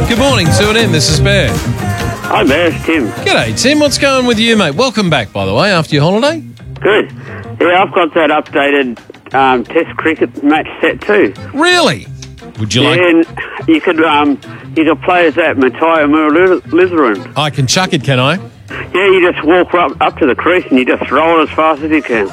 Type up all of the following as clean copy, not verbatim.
Good morning, 2AM. This is Bear. Hi, Bear. It's Tim. G'day, Tim. What's going with you, mate? Welcome back, by the way, after your holiday. Good. Yeah, I've got that updated Test cricket match set too. Really? Would you like... And you could play as that Matthias Murulizaran. I can chuck it, can I? Yeah, you just walk up to the crease and you just roll as fast as you can.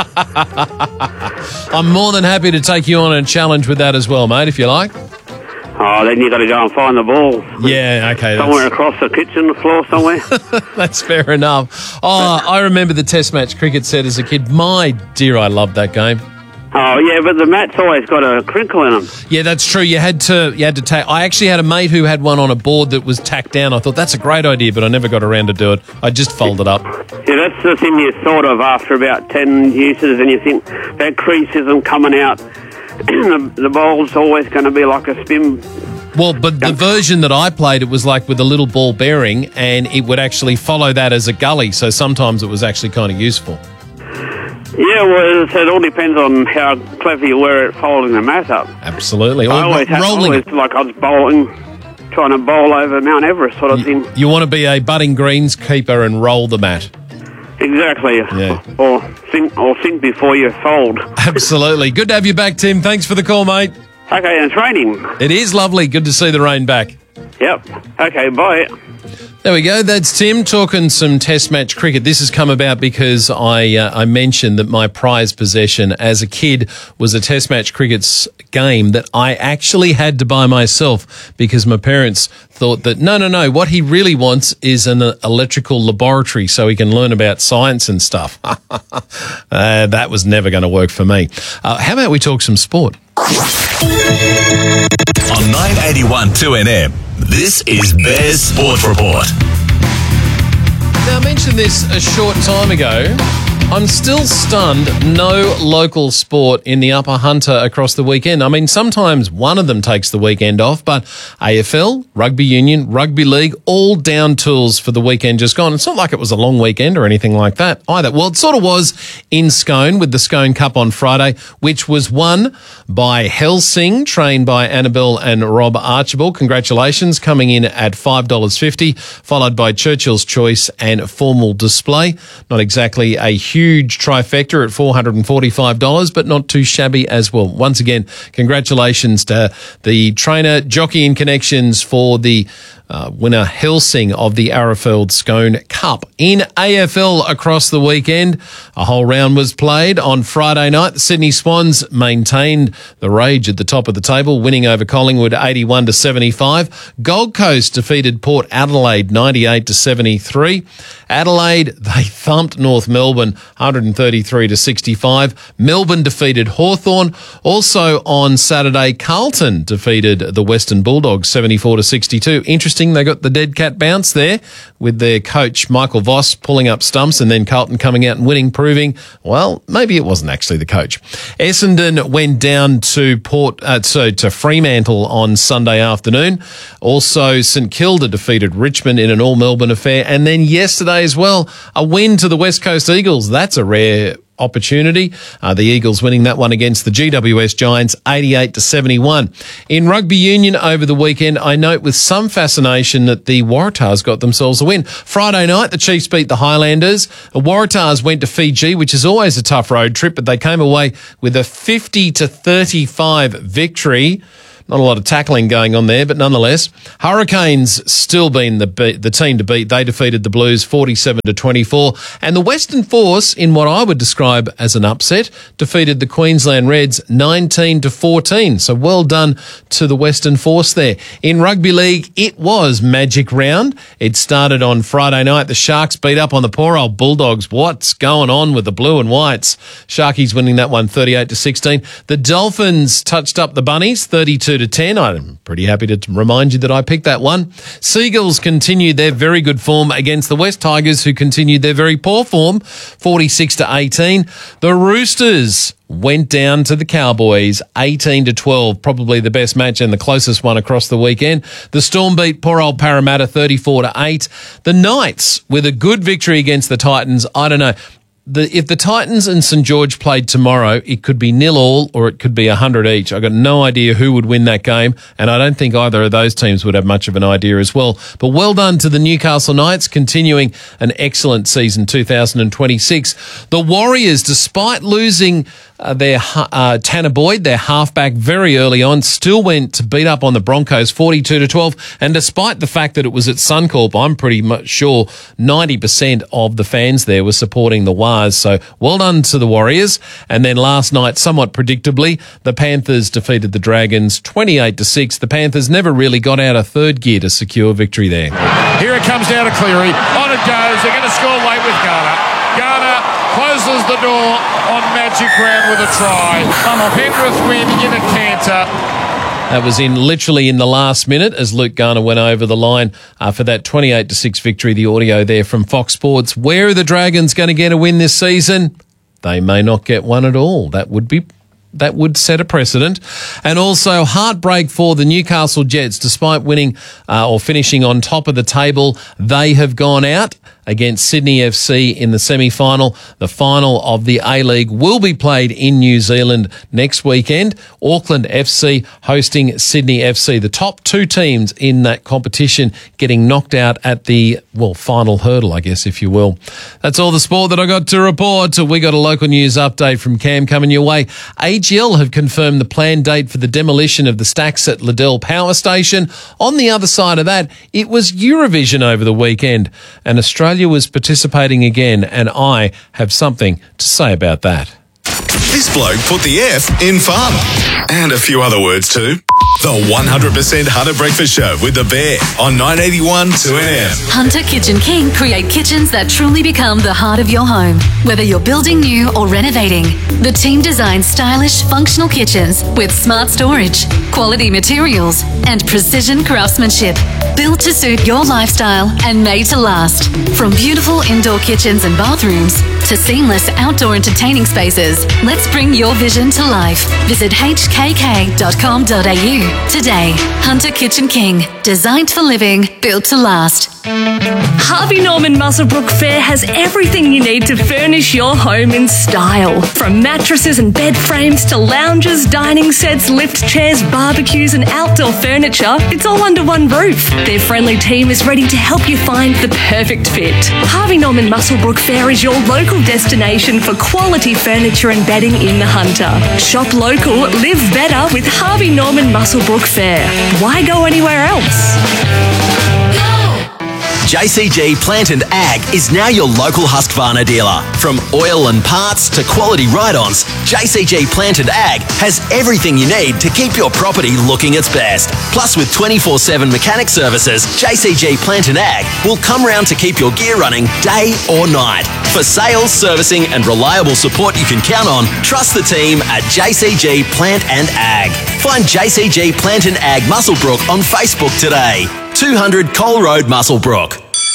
I'm more than happy to take you on a challenge with that as well, mate, if you like. Oh, then you got to go and find the ball. Yeah, okay. Somewhere across the kitchen floor somewhere. That's fair enough. Oh, I remember the Test match cricket set as a kid. My dear, I loved that game. Oh, yeah, but the mat's always got a crinkle in them. Yeah, that's true. You had to tack. I actually had a mate who had one on a board that was tacked down. I thought, that's a great idea, but I never got around to do it. I just folded up. Yeah, that's the thing you thought of after about 10 uses, and you think that crease isn't coming out. The ball's always going to be like a spin. Well, but the version that I played, it was like with a little ball bearing, and it would actually follow that as a gully, so sometimes it was actually kind of useful. Yeah, well, it all depends on how clever you were at folding the mat up. Absolutely. I always like I was trying to bowl over Mount Everest sort of thing. You want to be a budding greenskeeper and roll the mat. Exactly. Yeah. Or think before you fold. Absolutely. Good to have you back, Tim. Thanks for the call, mate. Okay, and it's raining. It is lovely. Good to see the rain back. Yep. Okay, bye. There we go. That's Tim talking some Test match cricket. This has come about because I mentioned that my prized possession as a kid was a Test match cricket game that I actually had to buy myself because my parents thought that, no, what he really wants is an electrical laboratory so he can learn about science and stuff. That was never going to work for me. How about we talk some sport? On 981 2NM, this is Bear's Sport Report. Now, I mentioned this a short time ago. I'm still stunned no local sport in the Upper Hunter across the weekend. I mean, sometimes one of them takes the weekend off, but AFL, Rugby Union, Rugby League, all down tools for the weekend just gone. It's not like it was a long weekend or anything like that either. Well, it sort of was in Scone with the Scone Cup on Friday, which was won by Helsing, trained by Annabelle and Rob Archibald. Congratulations, coming in at $5.50, followed by Churchill's Choice and Formal Display. Not exactly a huge trifecta at $445, but not too shabby as well. Once again, congratulations to the trainer, jockey and connections for the winner Helsing of the Arrowfield Scone Cup. In AFL across the weekend, a whole round was played. On Friday night, the Sydney Swans maintained the rage at the top of the table, winning over Collingwood 81-75. Gold Coast defeated Port Adelaide 98-73. Adelaide, they thumped North Melbourne 133-65. Melbourne defeated Hawthorn. Also on Saturday, Carlton defeated the Western Bulldogs 74-62. Interesting, they got the dead cat bounce there with their coach Michael Voss pulling up stumps and then Carlton coming out and winning, proving, well, maybe it wasn't actually the coach. Essendon went down to Fremantle on Sunday afternoon. Also, St Kilda defeated Richmond in an all-Melbourne affair. And then yesterday as well, a win to the West Coast Eagles. That's a rare opportunity. The Eagles winning that one against the GWS Giants 88-71. In Rugby Union over the weekend, I note with some fascination that the Waratahs got themselves a win. Friday night, the Chiefs beat the Highlanders. The Waratahs went to Fiji, which is always a tough road trip, but they came away with a 50-35 victory. Not a lot of tackling going on there, but nonetheless, Hurricanes still been the team to beat. They defeated the Blues 47-24. And the Western Force, in what I would describe as an upset, defeated the Queensland Reds 19-14. So well done to the Western Force there. In Rugby League, it was Magic Round. It started on Friday night. The Sharks beat up on the poor old Bulldogs. What's going on with the Blue and Whites? Sharkies winning that one 38-16. The Dolphins touched up the Bunnies 32-10. I'm pretty happy to remind you that I picked that one. Seagulls continued their very good form against the West Tigers, who continued their very poor form, 46-18. The Roosters went down to the Cowboys 18-12, probably the best match and the closest one across the weekend. The Storm beat poor old Parramatta 34-8. The Knights with a good victory against the Titans. I don't know. if the Titans and St George played tomorrow, it could be 0-0 or it could be 100 each. I've got no idea who would win that game, and I don't think either of those teams would have much of an idea as well. But well done to the Newcastle Knights, continuing an excellent season 2026. The Warriors, despite losing their Tanner Boyd, their halfback, very early on, still went to beat up on the Broncos 42-12. And despite the fact that it was at Suncorp, I'm pretty much sure 90% of the fans there were supporting the Wars. So well done to the Warriors. And then last night, somewhat predictably, the Panthers defeated the Dragons 28-6. The Panthers never really got out of third gear to secure victory there. Here it comes down to Cleary. On it goes. They're going to score late with Garner. Garner closes the door on Magic Round with a try. Penrith win in a canter. That was literally in the last minute as Luke Garner went over the line for that 28-6 victory. The audio there from Fox Sports. Where are the Dragons going to get a win this season? They may not get one at all. That would set a precedent. And also heartbreak for the Newcastle Jets. Despite winning or finishing on top of the table, they have gone out against Sydney FC in the semi-final. The final of the A-League will be played in New Zealand next weekend. Auckland FC hosting Sydney FC. The top two teams in that competition getting knocked out at the, final hurdle, I guess, if you will. That's all the sport that I got to report. We got a local news update from Cam coming your way. AGL have confirmed the planned date for the demolition of the stacks at Liddell Power Station. On the other side of that, it was Eurovision over the weekend, and Australia was participating again, and I have something to say about that. This bloke put the F in fun. And a few other words too. The 100% Hunter Breakfast Show with the Bear on 981 2NM. Hunter Kitchen King create kitchens that truly become the heart of your home. Whether you're building new or renovating, the team designs stylish, functional kitchens with smart storage, quality materials, and precision craftsmanship. Built to suit your lifestyle and made to last. From beautiful indoor kitchens and bathrooms to seamless outdoor entertaining spaces, let's bring your vision to life. Visit hkk.com.au today. Hunter Kitchen King. Designed for living, built to last. Harvey Norman Muswellbrook Fair has everything you need to furnish your home in style. From mattresses and bed frames to lounges, dining sets, lift chairs, barbecues and outdoor furniture, it's all under one roof. Their friendly team is ready to help you find the perfect fit. Harvey Norman Muswellbrook Fair is your local destination for quality furniture and bedding in the Hunter. Shop local, live better with Harvey Norman Muswellbrook Fair. Why go anywhere else? JCG Plant and Ag is now your local Husqvarna dealer. From oil and parts to quality ride-ons, JCG Plant and Ag has everything you need to keep your property looking its best. Plus, with 24/7 mechanic services, JCG Plant and Ag will come round to keep your gear running day or night. For sales, servicing and reliable support you can count on, trust the team at JCG Plant and Ag. Find JCG Plant and Ag Muswellbrook on Facebook today. 200 Cole Road, Muswellbrook.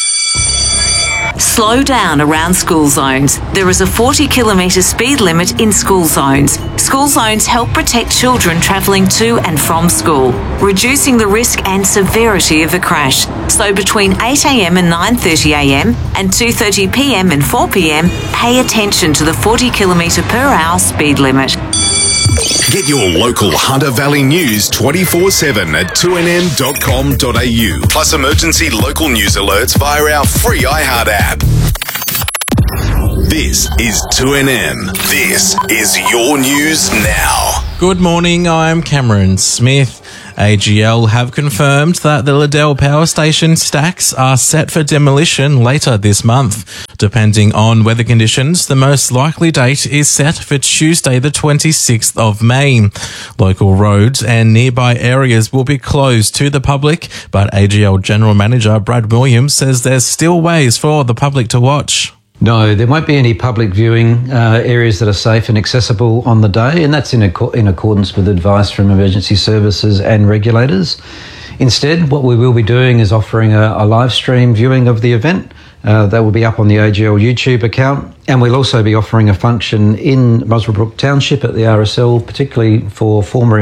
Slow down around school zones. There is a 40-kilometre speed limit in school zones. School zones help protect children travelling to and from school, reducing the risk and severity of a crash. So between 8 a.m. and 9:30 a.m. and 2:30 p.m. and 4 p.m, pay attention to the 40 per hour speed limit. Get your local Hunter Valley news 24/7 at 2nm.com.au. Plus emergency local news alerts via our free iHeart app. This is 2NM. This is your news now. Good morning, I'm Cameron Smith. AGL have confirmed that the Liddell Power Station stacks are set for demolition later this month. Depending on weather conditions, the most likely date is set for Tuesday the 26th of May. Local roads and nearby areas will be closed to the public, but AGL General Manager Brad Williams says there's still ways for the public to watch. No, there won't be any public viewing areas that are safe and accessible on the day, and that's in accordance with advice from emergency services and regulators. Instead, what we will be doing is offering a live stream viewing of the event. That will be up on the AGL YouTube account, and we'll also be offering a function in Muswellbrook Township at the RSL, particularly for former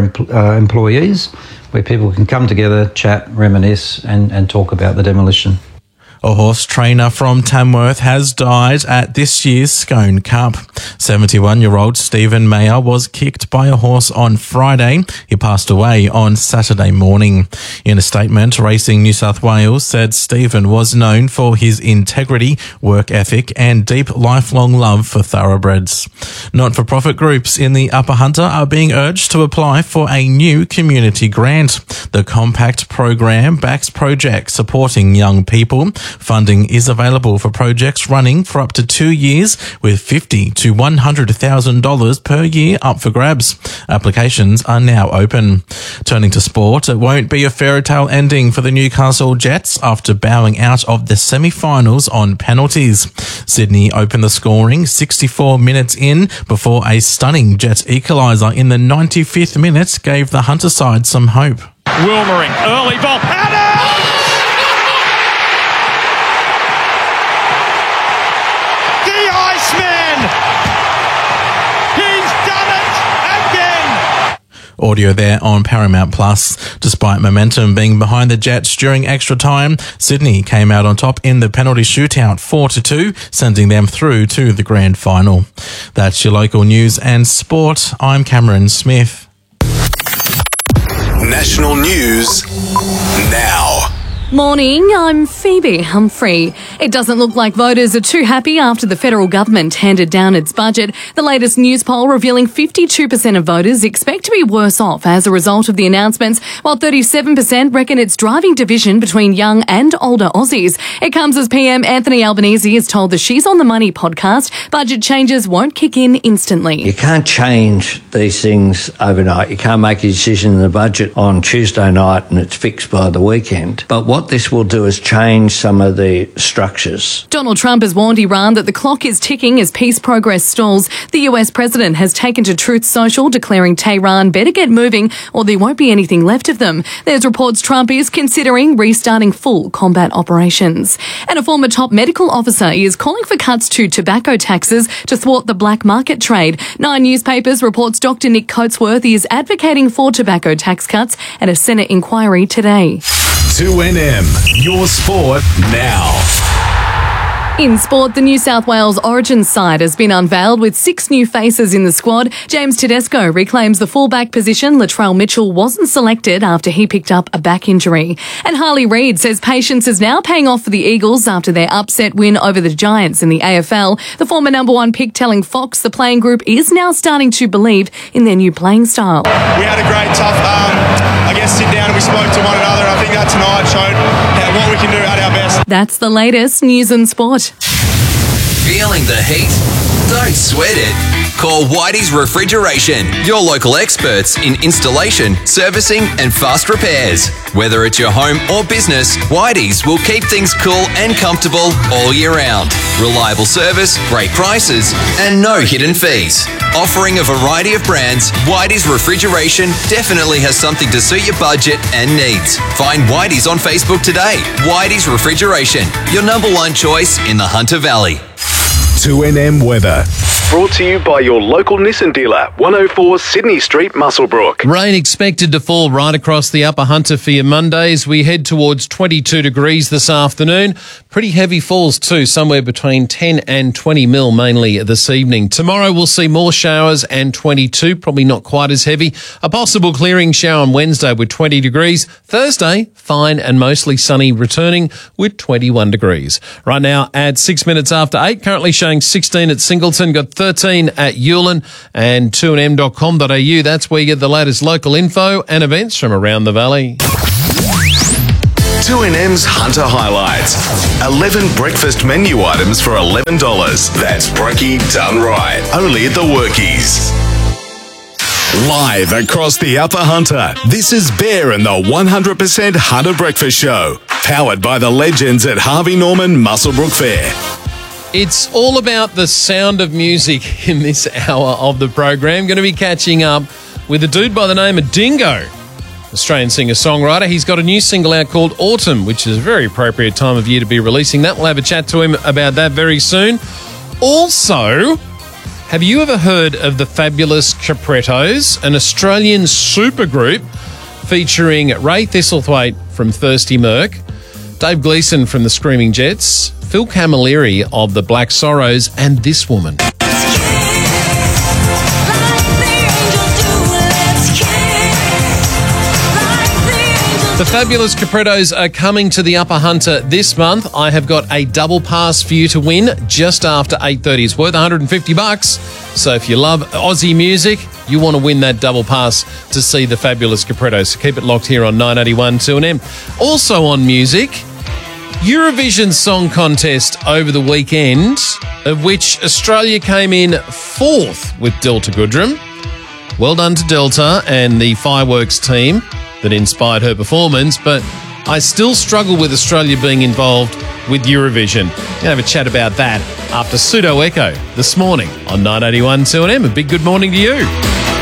employees, where people can come together, chat, reminisce and talk about the demolition. A horse trainer from Tamworth has died at this year's Scone Cup. 71-year-old Stephen Mayer was kicked by a horse on Friday. He passed away on Saturday morning. In a statement, Racing New South Wales said Stephen was known for his integrity, work ethic and deep lifelong love for thoroughbreds. Not-for-profit groups in the Upper Hunter are being urged to apply for a new community grant. The Compact program backs projects supporting young people. Funding is available for projects running for up to 2 years with $50,000 to $100,000 per year up for grabs. Applications are now open. Turning to sport, it won't be a fairy tale ending for the Newcastle Jets after bowing out of the semi-finals on penalties. Sydney opened the scoring 64 minutes in before a stunning Jets equaliser in the 95th minute gave the Hunter side some hope. Wilmering, early ball. The Iceman! He's done it again! Audio there on Paramount Plus. Despite momentum being behind the Jets during extra time, Sydney came out on top in the penalty shootout 4-2, sending them through to the grand final. That's your local news and sport. I'm Cameron Smith. National news now. Morning, I'm Phoebe Humphrey. It doesn't look like voters are too happy after the federal government handed down its budget. The latest news poll revealing 52% of voters expect to be worse off as a result of the announcements, while 37% reckon it's driving division between young and older Aussies. It comes as PM Anthony Albanese is told the She's on the Money podcast budget changes won't kick in instantly. You can't change these things overnight. You can't make a decision in the budget on Tuesday night and it's fixed by the weekend. But what this will do is change some of the structures. Donald Trump has warned Iran that the clock is ticking as peace progress stalls. The US president has taken to Truth Social, declaring Tehran better get moving or there won't be anything left of them. There's reports Trump is considering restarting full combat operations. And a former top medical officer is calling for cuts to tobacco taxes to thwart the black market trade. Nine Newspapers reports Dr. Nick Coatsworth is advocating for tobacco tax cuts at a Senate inquiry today. 2NM, your sport now. In sport, the New South Wales Origin side has been unveiled with 6 new faces in the squad. James Tedesco reclaims the fullback position. Latrell Mitchell wasn't selected after he picked up a back injury. And Harley Reid says patience is now paying off for the Eagles after their upset win over the Giants in the AFL. The former number 1 pick telling Fox the playing group is now starting to believe in their new playing style. We had a great, tough, sit down and we spoke to one another. I think that tonight showed what we can do at our best. That's the latest news and sport. Feeling the heat? Don't sweat it. Call Whitey's Refrigeration, your local experts in installation, servicing and fast repairs. Whether it's your home or business, Whitey's will keep things cool and comfortable all year round. Reliable service, great prices and no hidden fees. Offering a variety of brands, Whitey's Refrigeration definitely has something to suit your budget and needs. Find Whitey's on Facebook today. Whitey's Refrigeration, your number 1 choice in the Hunter Valley. 2NM weather. Brought to you by your local Nissan dealer, 104 Sydney Street, Muswellbrook. Rain expected to fall right across the Upper Hunter for your Mondays. We head towards 22 degrees this afternoon. Pretty heavy falls too, somewhere between 10 and 20 mil mainly this evening. Tomorrow we'll see more showers and 22, probably not quite as heavy. A possible clearing shower on Wednesday with 20 degrees. Thursday, fine and mostly sunny, returning with 21 degrees. Right now at 6 minutes after 8, currently showing 16 at Singleton, got 13 at Ewelin and 2nm.com.au. That's where you get the latest local info and events from around the valley. 2NM's Hunter Highlights. 11 breakfast menu items for $11. That's brekkie done right. Only at the Workies. Live across the Upper Hunter, this is Bear and the 100% Hunter Breakfast Show. Powered by the legends at Harvey Norman Muswellbrook Fair. It's all about the sound of music in this hour of the program. Going to be catching up with a dude by the name of Dingo, Australian singer-songwriter. He's got a new single out called Autumn, which is a very appropriate time of year to be releasing that. We'll have a chat to him about that very soon. Also, have you ever heard of the Fabulous Caprettos, an Australian supergroup featuring Ray Thistlethwaite from Thirsty Merc, Dave Gleeson from the Screaming Jets, Phil Camilleri of the Black Sorrows, and this woman. The Fabulous Caprettos are coming to the Upper Hunter this month. I have got a double pass for you to win just after 8:30. It's worth $150. So if you love Aussie music, you want to win that double pass to see the Fabulous Caprettos. So keep it locked here on 981 2AM. Also on music, Eurovision Song Contest over the weekend, of which Australia came in 4th with Delta Goodrem. Well done to Delta and the Fireworks team that inspired her performance, but I still struggle with Australia being involved with Eurovision. We'll have a chat about that after Pseudo Echo this morning on 981 2AM. A big good morning to you.